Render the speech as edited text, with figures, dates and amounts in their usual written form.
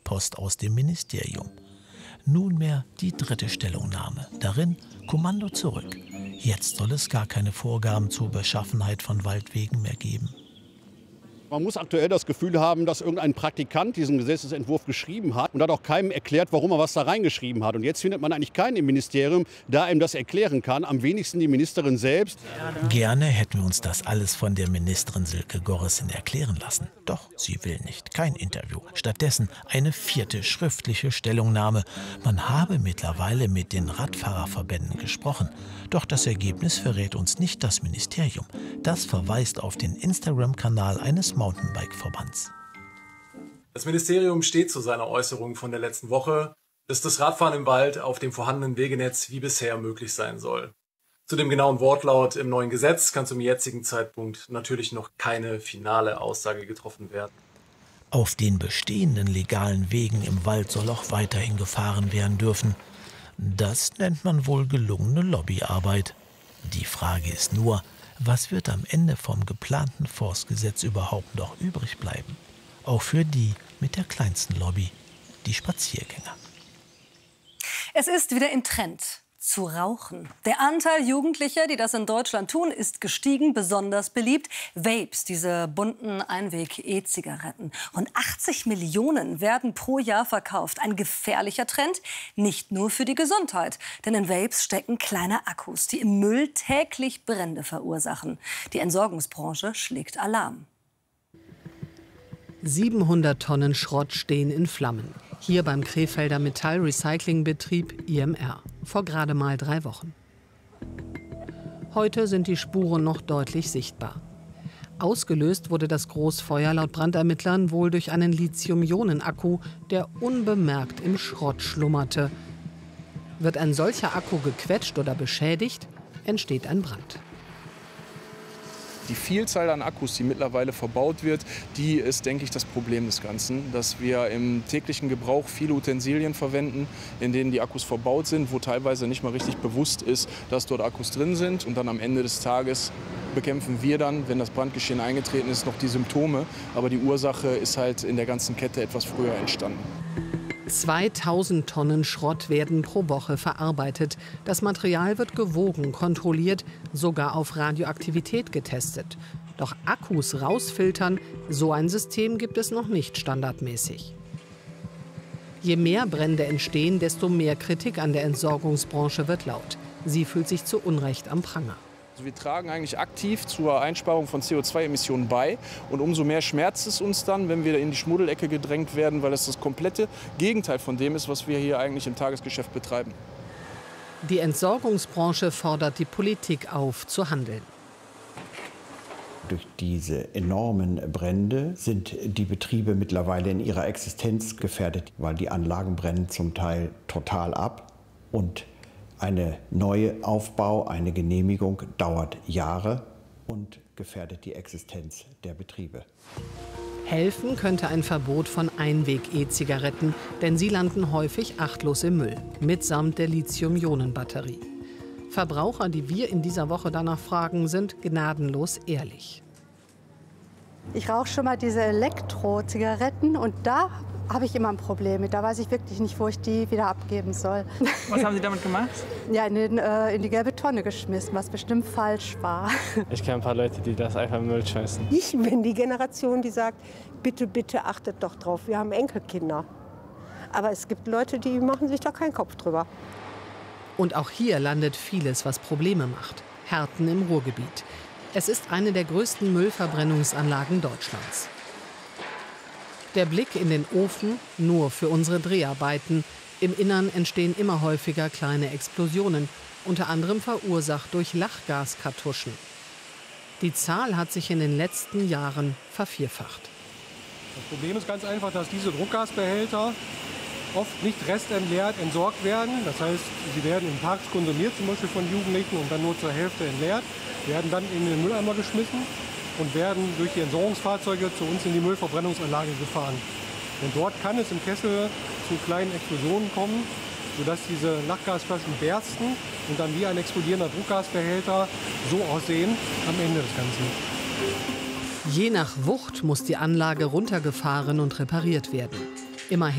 Post aus dem Ministerium. Nunmehr die 3. Stellungnahme. Darin Kommando zurück. Jetzt soll es gar keine Vorgaben zur Beschaffenheit von Waldwegen mehr geben. Man muss aktuell das Gefühl haben, dass irgendein Praktikant diesen Gesetzesentwurf geschrieben hat und hat auch keinem erklärt, warum er was da reingeschrieben hat. Und jetzt findet man eigentlich keinen im Ministerium, der ihm das erklären kann. Am wenigsten die Ministerin selbst. Gerne hätten wir uns das alles von der Ministerin Silke Gorissen erklären lassen. Doch sie will nicht. Kein Interview. Stattdessen eine 4. schriftliche Stellungnahme. Man habe mittlerweile mit den Radfahrerverbänden gesprochen. Doch das Ergebnis verrät uns nicht das Ministerium. Das verweist auf den Instagram-Kanal eines Mountainbike-Verbands. Das Ministerium steht zu seiner Äußerung von der letzten Woche, dass das Radfahren im Wald auf dem vorhandenen Wegenetz wie bisher möglich sein soll. Zu dem genauen Wortlaut im neuen Gesetz kann zum jetzigen Zeitpunkt natürlich noch keine finale Aussage getroffen werden. Auf den bestehenden legalen Wegen im Wald soll auch weiterhin gefahren werden dürfen. Das nennt man wohl gelungene Lobbyarbeit. Die Frage ist nur, was wird am Ende vom geplanten Forstgesetz überhaupt noch übrig bleiben? Auch für die mit der kleinsten Lobby, die Spaziergänger. Es ist wieder im Trend zu rauchen. Der Anteil Jugendlicher, die das in Deutschland tun, ist gestiegen, besonders beliebt. Vapes, diese bunten Einweg-E-Zigaretten. Rund 80 Millionen werden pro Jahr verkauft. Ein gefährlicher Trend, nicht nur für die Gesundheit. Denn in Vapes stecken kleine Akkus, die im Müll täglich Brände verursachen. Die Entsorgungsbranche schlägt Alarm. 700 Tonnen Schrott stehen in Flammen. Hier beim Krefelder Metallrecyclingbetrieb IMR. Vor gerade mal 3 Wochen. Heute sind die Spuren noch deutlich sichtbar. Ausgelöst wurde das Großfeuer laut Brandermittlern wohl durch einen Lithium-Ionen-Akku, der unbemerkt im Schrott schlummerte. Wird ein solcher Akku gequetscht oder beschädigt, entsteht ein Brand. Die Vielzahl an Akkus, die mittlerweile verbaut wird, die ist, denke ich, das Problem des Ganzen. Dass wir im täglichen Gebrauch viele Utensilien verwenden, in denen die Akkus verbaut sind, wo teilweise nicht mal richtig bewusst ist, dass dort Akkus drin sind. Und dann am Ende des Tages bekämpfen wir dann, wenn das Brandgeschehen eingetreten ist, noch die Symptome. Aber die Ursache ist halt in der ganzen Kette etwas früher entstanden. 2000 Tonnen Schrott werden pro Woche verarbeitet. Das Material wird gewogen, kontrolliert, sogar auf Radioaktivität getestet. Doch Akkus rausfiltern, so ein System gibt es noch nicht standardmäßig. Je mehr Brände entstehen, desto mehr Kritik an der Entsorgungsbranche wird laut. Sie fühlt sich zu Unrecht am Pranger. Wir tragen eigentlich aktiv zur Einsparung von CO2-Emissionen bei. Und umso mehr schmerzt es uns dann, wenn wir in die Schmuddelecke gedrängt werden, weil es das komplette Gegenteil von dem ist, was wir hier eigentlich im Tagesgeschäft betreiben. Die Entsorgungsbranche fordert die Politik auf, zu handeln. Durch diese enormen Brände sind die Betriebe mittlerweile in ihrer Existenz gefährdet, weil die Anlagen brennen zum Teil total ab und eine neue Aufbau, eine Genehmigung dauert Jahre und gefährdet die Existenz der Betriebe. Helfen könnte ein Verbot von Einweg-E-Zigaretten, denn sie landen häufig achtlos im Müll, mitsamt der Lithium-Ionen-Batterie. Verbraucher, die wir in dieser Woche danach fragen, sind gnadenlos ehrlich. Ich rauche schon mal diese Elektro-Zigaretten und da habe ich immer ein Problem mit. Da weiß ich wirklich nicht, wo ich die wieder abgeben soll. Was haben Sie damit gemacht? Ja, in die gelbe Tonne geschmissen, was bestimmt falsch war. Ich kenne ein paar Leute, die das einfach im Müll schmeißen. Ich bin die Generation, die sagt, bitte, bitte achtet doch drauf, wir haben Enkelkinder. Aber es gibt Leute, die machen sich da keinen Kopf drüber. Und auch hier landet vieles, was Probleme macht. Herten im Ruhrgebiet. Es ist eine der größten Müllverbrennungsanlagen Deutschlands. Der Blick in den Ofen nur für unsere Dreharbeiten. Im Innern entstehen immer häufiger kleine Explosionen, unter anderem verursacht durch Lachgaskartuschen. Die Zahl hat sich in den letzten Jahren vervierfacht. Das Problem ist ganz einfach, dass diese Druckgasbehälter oft nicht restentleert entsorgt werden. Das heißt, sie werden in Parks konsumiert, zum Beispiel von Jugendlichen, und dann nur zur Hälfte entleert, werden dann in den Mülleimer geschmissen und werden durch die Entsorgungsfahrzeuge zu uns in die Müllverbrennungsanlage gefahren. Und dort kann es im Kessel zu kleinen Explosionen kommen, sodass diese Lachgasflaschen bersten und dann wie ein explodierender Druckgasbehälter so aussehen am Ende des Ganzen. Je nach Wucht muss die Anlage runtergefahren und repariert werden. Immerhin